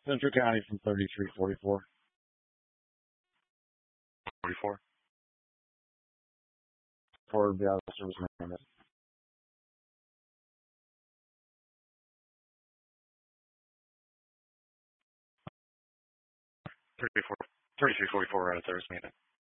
Central County from 3344. 44. For the service maintenance. 3344 out of service maintenance.